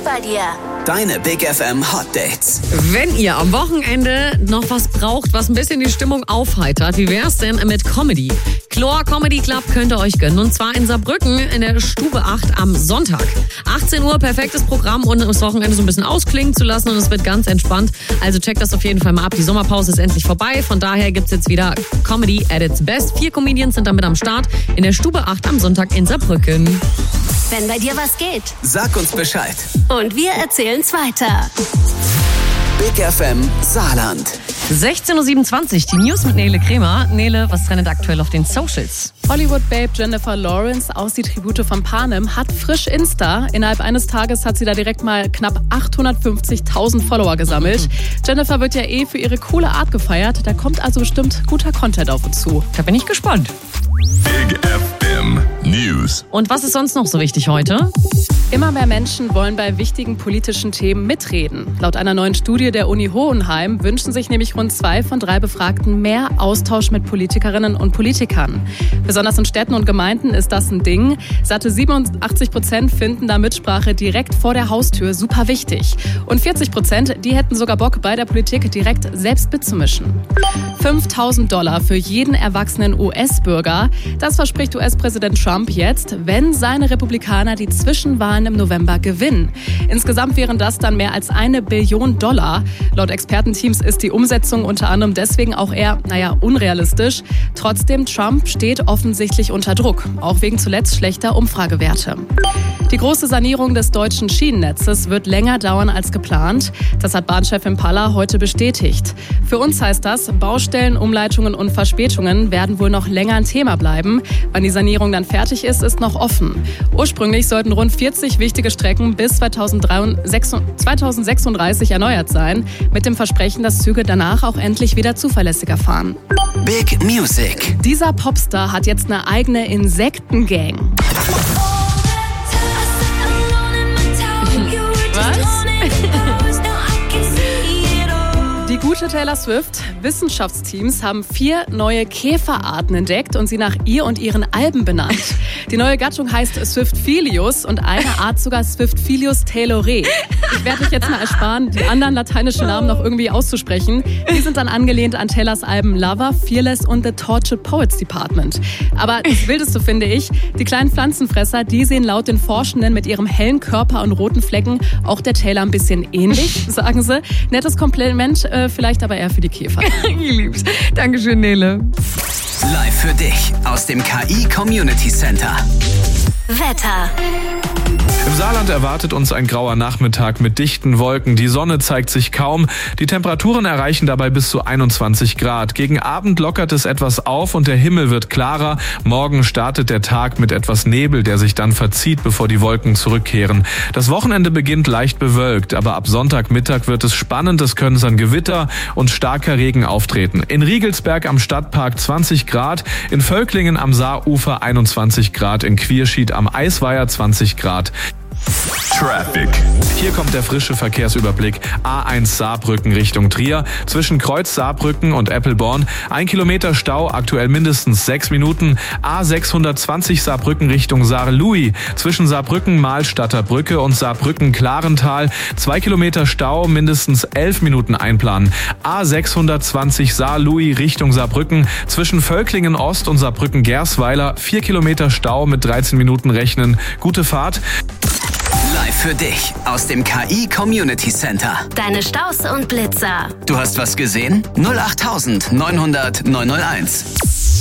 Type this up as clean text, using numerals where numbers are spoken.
bei dir. Deine Big FM Hot Dates. Wenn ihr am Wochenende noch was braucht, was ein bisschen die Stimmung aufheitert, wie wär's denn mit Comedy? Chlor Comedy Club könnt ihr euch gönnen. Und zwar in Saarbrücken in der Stube 8 am Sonntag. 18 Uhr, perfektes Programm, und das Wochenende so ein bisschen ausklingen zu lassen, und es wird ganz entspannt. Also checkt das auf jeden Fall mal ab. Die Sommerpause ist endlich vorbei. Von daher gibt's jetzt wieder Comedy at its best. 4 Comedians sind damit am Start in der Stube 8 am Sonntag in Saarbrücken. Wenn bei dir was geht. Sag uns Bescheid. Und wir erzählen's weiter. Big FM Saarland. 16.27 Uhr, die News mit Nele Kremer. Nele, was trendet aktuell auf den Socials? Hollywood-Babe Jennifer Lawrence aus Die Tribute von Panem hat frisch Insta. Innerhalb eines Tages hat sie da direkt mal knapp 850.000 Follower gesammelt. Jennifer wird ja für ihre coole Art gefeiert. Da kommt also bestimmt guter Content auf uns zu. Da bin ich gespannt. Big FM News. Und was ist sonst noch so wichtig heute? Immer mehr Menschen wollen bei wichtigen politischen Themen mitreden. Laut einer neuen Studie der Uni Hohenheim wünschen sich nämlich rund 2 von 3 Befragten mehr Austausch mit Politikerinnen und Politikern. Besonders in Städten und Gemeinden ist das ein Ding. Satte 87% finden da Mitsprache direkt vor der Haustür super wichtig. Und 40%, die hätten sogar Bock, bei der Politik direkt selbst mitzumischen. $5.000 für jeden erwachsenen US-Bürger. Das verspricht US-Präsident Trump jetzt, wenn seine Republikaner die Zwischenwahlen im November gewinnen. Insgesamt wären das dann mehr als $1 Billion. Laut Expertenteams ist die Umsetzung unter anderem deswegen auch eher, unrealistisch. Trotzdem, Trump steht offensichtlich unter Druck, auch wegen zuletzt schlechter Umfragewerte. Die große Sanierung des deutschen Schienennetzes wird länger dauern als geplant. Das hat Bahnchefin Palla heute bestätigt. Für uns heißt das, Baustellen, Umleitungen und Verspätungen werden wohl noch länger ein Thema bleiben. Wann die Sanierung dann fertig ist noch offen. Ursprünglich sollten rund 40 wichtige Strecken bis 2036 erneuert sein, mit dem Versprechen, dass Züge danach auch endlich wieder zuverlässiger fahren. Big Music. Dieser Popstar hat jetzt eine eigene Insektengang. Die gute Taylor Swift. Wissenschaftsteams haben 4 neue Käferarten entdeckt und sie nach ihr und ihren Alben benannt. Die neue Gattung heißt Swiftvelius und eine Art sogar Swiftvelius taylori. Ich werde euch jetzt mal ersparen, die anderen lateinischen Namen noch irgendwie auszusprechen. Die sind dann angelehnt an Taylors Alben Lover, Fearless und The Tortured Poets Department. Aber das Wildeste finde ich, die kleinen Pflanzenfresser, die sehen laut den Forschenden mit ihrem hellen Körper und roten Flecken auch der Taylor ein bisschen ähnlich, sagen sie. Nettes Kompliment, vielleicht aber eher für die Käfer. Lieb's. Dankeschön, Nele. Live für dich aus dem KI Community Center. Wetter. Im Saarland erwartet uns ein grauer Nachmittag mit dichten Wolken. Die Sonne zeigt sich kaum. Die Temperaturen erreichen dabei bis zu 21 Grad. Gegen Abend lockert es etwas auf und der Himmel wird klarer. Morgen startet der Tag mit etwas Nebel, der sich dann verzieht, bevor die Wolken zurückkehren. Das Wochenende beginnt leicht bewölkt, aber ab Sonntagmittag wird es spannend. Es können dann Gewitter und starker Regen auftreten. In Riegelsberg am Stadtpark 20 Grad, in Völklingen am Saarufer 21 Grad, in Quierschied am Eisweiher 20 Grad. Traffic. Hier kommt der frische Verkehrsüberblick. A1 Saarbrücken Richtung Trier. Zwischen Kreuz Saarbrücken und Eppelborn 1 Kilometer Stau, aktuell mindestens 6 Minuten. A620 Saarbrücken Richtung Saarlouis. Zwischen Saarbrücken-Mahlstadter Brücke und Saarbrücken-Klarental 2 Kilometer Stau, mindestens 11 Minuten einplanen. A620 Saarlouis Richtung Saarbrücken. Zwischen Völklingen Ost und Saarbrücken-Gersweiler 4 Kilometer Stau, mit 13 Minuten rechnen. Gute Fahrt. Live für dich aus dem KI Community Center. Deine Staus und Blitzer. Du hast was gesehen? 08900 901.